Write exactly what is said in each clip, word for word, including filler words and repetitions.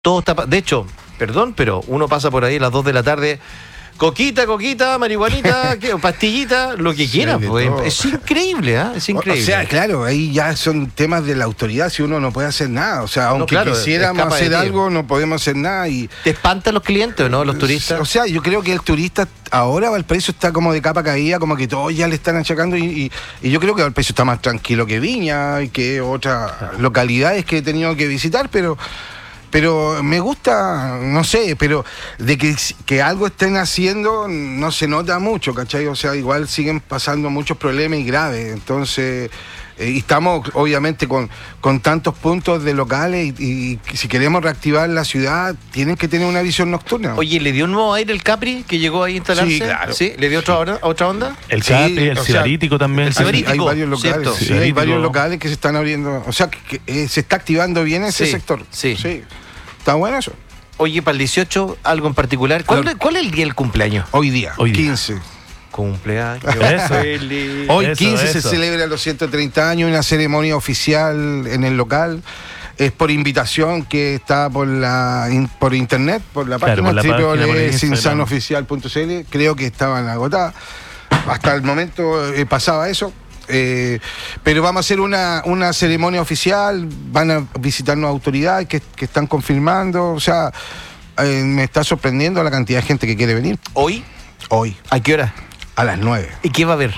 Todo está... De hecho, perdón, pero uno pasa por ahí a las dos de la tarde... Coquita, coquita, marihuanita, ¿qué? Pastillita, lo que quiera. Sí, pues. Es increíble, ¿eh? Es increíble. O sea, claro, ahí ya son temas de la autoridad, si uno no puede hacer nada. O sea, aunque no, claro, quisiéramos hacer algo, no podemos hacer nada. Y ¿te espantan los clientes, no? Los turistas. O sea, yo creo que el turista ahora Valparaíso está como de capa caída, como que todos ya le están achacando. Y, y, y yo creo que Valparaíso está más tranquilo que Viña y que otras claro. localidades que he tenido que visitar, pero... Pero me gusta, no sé, pero de que, que algo estén haciendo no se nota mucho, ¿cachai? O sea, igual siguen pasando muchos problemas y graves. Entonces, eh, y estamos obviamente con, con tantos puntos de locales y, y si queremos reactivar la ciudad, tienen que tener una visión nocturna. Oye, ¿le dio un nuevo aire el Capri que llegó ahí a instalarse? Sí, claro. ¿Sí? ¿Le dio otra, onda, otra onda? El Capri, sí, el Cibarítico también. El Cibarítico, hay, hay varios locales, sí, hay varios locales que se están abriendo, o sea, que, que eh, se está activando bien ese sí, sector. Sí, sí. Está bueno eso. Oye, para el dieciocho, algo en particular. ¿Cuál, claro. ¿Cuál es el día del cumpleaños? Hoy día, Hoy día. quince. Cumpleaños. Eso. Hoy eso, quince eso. se celebra los ciento treinta años, una ceremonia oficial en el local. Es por invitación que está por la in, por internet, por la claro, página w w w punto cinsano oficial punto c l. Creo que estaban agotadas. Hasta el momento eh, pasaba eso. Eh, pero vamos a hacer una, una ceremonia oficial, van a visitarnos autoridades que, que están confirmando, o sea, eh, me está sorprendiendo la cantidad de gente que quiere venir. ¿Hoy? Hoy. ¿A qué hora? A las nueve. ¿Y qué va a haber?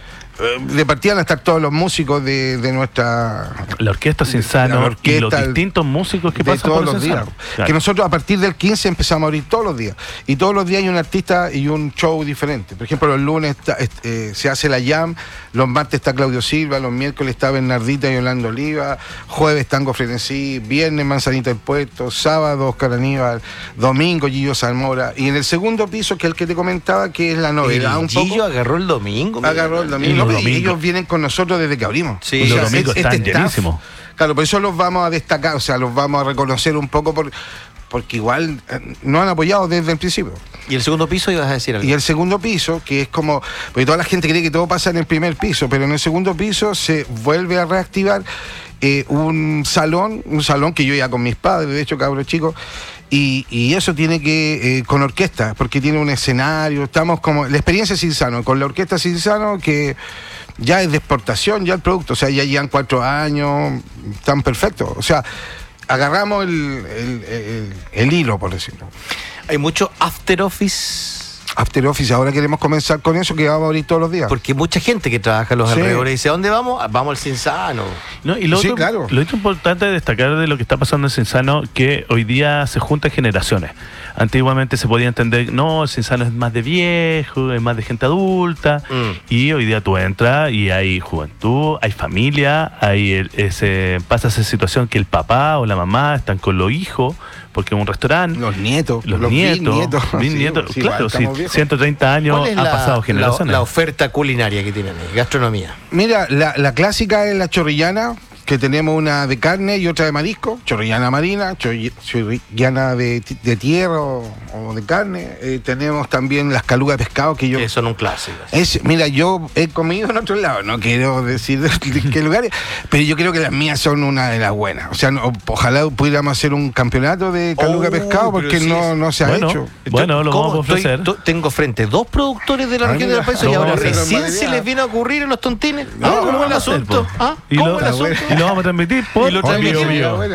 De partida van a estar todos los músicos de, de nuestra... La orquesta Cinsano, la orquesta, y los distintos músicos que de pasan todos por los Cinsano. días. Claro. Que nosotros a partir del quince empezamos a abrir todos los días. Y todos los días hay un artista y un show diferente. Por ejemplo, los lunes está, eh, se hace la jam, los martes está Claudio Silva, los miércoles está Bernardita y Yolanda Oliva, jueves Tango Frenesí, viernes Manzanita del Puerto, sábado Oscar Aníbal, domingo Gillo Zamora. Y en el segundo piso, que es el que te comentaba, que es la novedad un poco. Gillo agarró el domingo. Agarró el domingo. No, y ellos vienen con nosotros desde que abrimos. Sí, los domingos están este llenísimos. Claro, por eso los vamos a destacar, o sea, los vamos a reconocer un poco por, porque igual eh, nos han apoyado desde el principio. ¿Y el segundo piso ibas a decir algo? Y el segundo piso, que es como, porque toda la gente cree que todo pasa en el primer piso, pero en el segundo piso se vuelve a reactivar eh, un salón, un salón que yo iba con mis padres, de hecho, cabros chicos, Y, y eso tiene que, eh, con orquesta, porque tiene un escenario, estamos como, la experiencia Cinsano, con la orquesta Cinsano, que ya es de exportación, ya el producto, o sea, ya llevan cuatro años, están perfectos, o sea, agarramos el, el, el, el hilo, por decirlo. Hay mucho after office. After Office, ahora queremos comenzar con eso, que vamos a abrir todos los días. Porque mucha gente que trabaja en los sí. alrededores dice, ¿a dónde vamos? Vamos al Cinsano. No, y lo, sí, otro, claro. lo otro importante de destacar de lo que está pasando en Cinsano, que hoy día se juntan generaciones. Antiguamente se podía entender, no, el Cinsano es más de viejo, es más de gente adulta, mm. y hoy día tú entras y hay juventud, hay familia, hay el, ese, pasa esa situación que el papá o la mamá están con los hijos, porque es un restaurante. Los nietos. Los, los nietos. bisnietos. bisnietos Sí, claro, sí, viejos. ciento treinta años han la, pasado generaciones. La, la oferta culinaria que tienen ahí, gastronomía. Mira, la, la clásica es la chorrillana, que tenemos una de carne y otra de marisco, chorrillana marina, chorrillana de, de tierra o, o de carne. Eh, tenemos también las calugas de pescado, que yo... Que son un clásico. Es, mira, yo he comido en otro lado, no quiero decir de, de qué lugares, pero yo creo que las mías son una de las buenas. O sea, no, ojalá pudiéramos hacer un campeonato de caluga de oh, pescado, porque sí no, no se ha bueno, hecho. Bueno, lo vamos a ofrecer. Estoy, tengo frente dos productores de la ah, región de Valparaíso y ahora recién se les viene a ocurrir en los tontines. No, ah, ¿cómo no, el asunto? ¿Ah? ¿Cómo el asunto? Y lo vamos a transmitir por y lo transmitimos.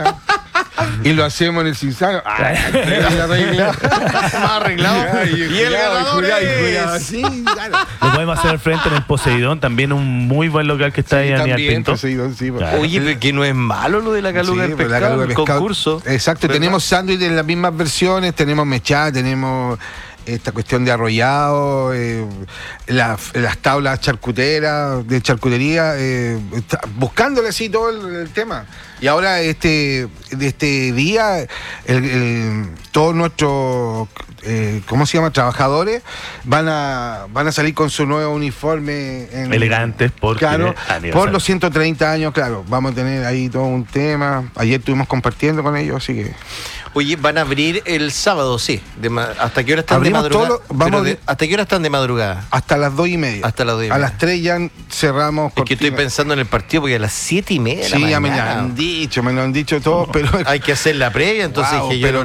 Y lo hacemos en el Cinsano. Ah, más arreglado. Y, y el ganador es... Sí, claro. Lo podemos hacer al frente en el Poseidón, también un muy buen local que está sí, ahí en Aníbal Pinto. Poseidón, sí, claro. Oye, pero que no es malo lo de la caluga sí, del pescado, caluga el pescado. Concurso. Exacto, ¿verdad? Tenemos sándwich en las mismas versiones, tenemos mechá, tenemos esta cuestión de arrollado, eh, la, las tablas charcuteras, de charcutería, eh, está, buscándole así todo el, el tema. Y ahora este de este día, el, el, todos nuestros, eh, ¿cómo se llama? Trabajadores van a van a salir con su nuevo uniforme. En, elegantes, porque claro, por los ciento treinta años, claro, vamos a tener ahí todo un tema. Ayer estuvimos compartiendo con ellos, así que... Oye, van a abrir el sábado, sí. De ma- ¿Hasta qué hora están Abrimos de madrugada? todo lo- vamos Pero a de- abrir- ¿Hasta qué hora están de madrugada? Hasta las dos y media. Hasta las dos y A media. las tres ya cerramos. Es que estoy cortina. pensando en el partido porque a las siete y media de la Sí, ya me lo mañana han dicho, me lo han dicho todos, pero hay que hacer la previa, entonces Wow, dije yo, pero